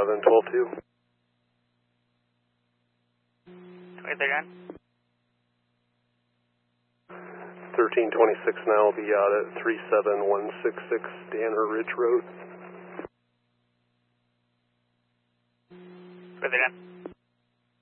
11-12-2. 23 1326 now will be out at 37166 Danner Ridge Road. 23